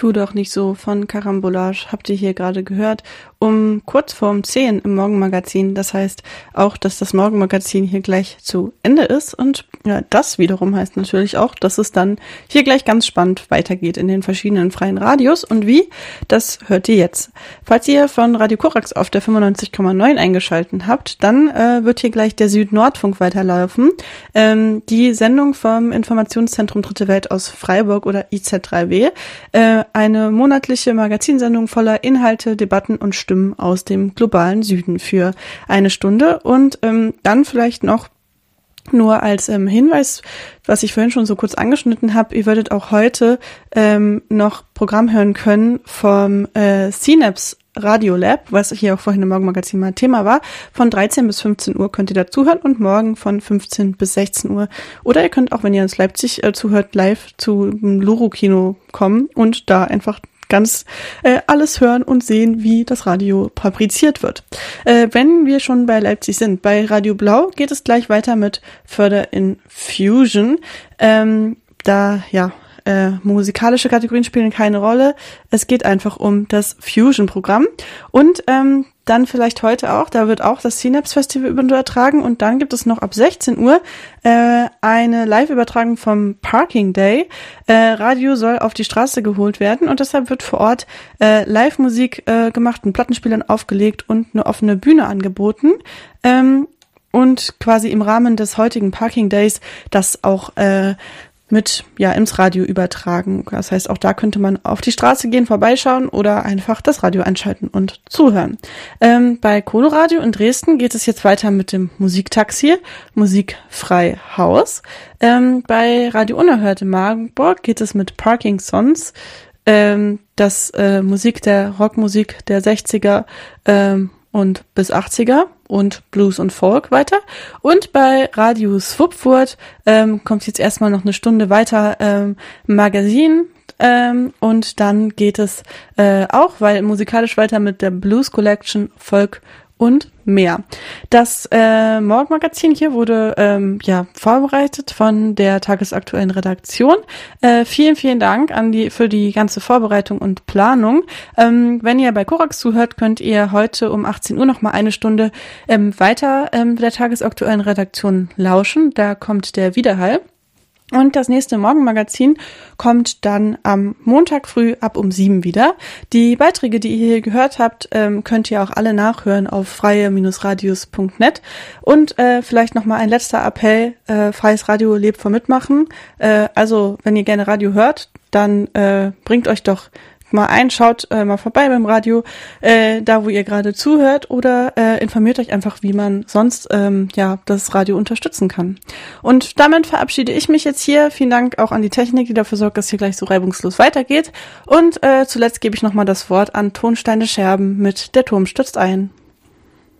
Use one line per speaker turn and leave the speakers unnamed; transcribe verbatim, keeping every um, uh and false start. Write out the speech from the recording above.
Tu doch nicht so von Karambolage, habt ihr hier gerade gehört, um kurz vorm zehn im Morgenmagazin. Das heißt auch, dass das Morgenmagazin hier gleich zu Ende ist. Und ja, das wiederum heißt natürlich auch, dass es dann hier gleich ganz spannend weitergeht in den verschiedenen freien Radios. Und wie, das hört ihr jetzt. Falls ihr von Radio Korax auf der fünfundneunzig Komma neun eingeschalten habt, dann äh, wird hier gleich der Süd-Nord-Funk weiterlaufen. Ähm, die Sendung vom Informationszentrum Dritte Welt aus Freiburg oder I Z drei W. Äh, eine monatliche Magazinsendung voller Inhalte, Debatten und Stimmen aus dem globalen Süden für eine Stunde. Und ähm, dann vielleicht noch nur als ähm, Hinweis, was ich vorhin schon so kurz angeschnitten habe, ihr werdet auch heute ähm, noch Programm hören können vom äh, Synapse Radio Lab, was hier auch vorhin im Morgenmagazin mal Thema war. Von dreizehn bis fünfzehn Uhr könnt ihr da zuhören und morgen von fünfzehn bis sechzehn Uhr. Oder ihr könnt auch, wenn ihr aus Leipzig äh, zuhört, live zu Loro-Kino kommen und da einfach ganz äh, alles hören und sehen, wie das Radio fabriziert wird. Äh, wenn wir schon bei Leipzig sind, bei Radio Blau geht es gleich weiter mit Further in Fusion. Ähm, da, ja, Äh, musikalische Kategorien spielen keine Rolle. Es geht einfach um das Fusion-Programm. Und ähm, dann vielleicht heute auch, da wird auch das Synapse Festival übertragen. Und dann gibt es noch ab sechzehn Uhr äh, eine Live-Übertragung vom Parking Day. Äh, Radio soll auf die Straße geholt werden und deshalb wird vor Ort äh, Live-Musik äh, gemacht, mit Plattenspielern aufgelegt und eine offene Bühne angeboten. Ähm, und quasi im Rahmen des heutigen Parking Days das auch äh, mit, ja, ins Radio übertragen. Das heißt, auch da könnte man auf die Straße gehen, vorbeischauen oder einfach das Radio einschalten und zuhören. Ähm, bei Coloradio in Dresden geht es jetzt weiter mit dem Musiktaxi, Musikfrei Haus. Ähm, bei Radio Unerhört in Marburg geht es mit Parking Sons, ähm, das äh, Musik der Rockmusik der sechziger ähm, und bis achtziger und Blues und Folk weiter. Und bei Radio Swupfurt ähm, kommt jetzt erstmal noch eine Stunde weiter ähm, Magazin ähm, und dann geht es äh, auch, weil musikalisch weiter mit der Blues Collection, Folk und mehr. Das äh, Morgenmagazin hier wurde ähm, ja vorbereitet von der tagesaktuellen Redaktion. Äh, vielen, vielen Dank an die für die ganze Vorbereitung und Planung. Ähm, wenn ihr bei Korax zuhört, könnt ihr heute um achtzehn Uhr noch mal eine Stunde ähm, weiter ähm, der tagesaktuellen Redaktion lauschen. Da kommt der Widerhall. Und das nächste Morgenmagazin kommt dann am Montag früh ab um sieben wieder. Die Beiträge, die ihr hier gehört habt, ähm, könnt ihr auch alle nachhören auf freie Radios punkt net. Und äh, vielleicht nochmal ein letzter Appell, äh, Freies Radio lebt vom Mitmachen. Äh, also, wenn ihr gerne Radio hört, dann äh, bringt euch doch mal ein, schaut äh, mal vorbei beim Radio, äh, da wo ihr gerade zuhört oder äh, informiert euch einfach, wie man sonst ähm, ja das Radio unterstützen kann. Und damit verabschiede ich mich jetzt hier. Vielen Dank auch an die Technik, die dafür sorgt, dass hier gleich so reibungslos weitergeht. Und äh, zuletzt gebe ich nochmal das Wort an Tonsteine Scherben mit Der Turm stürzt ein.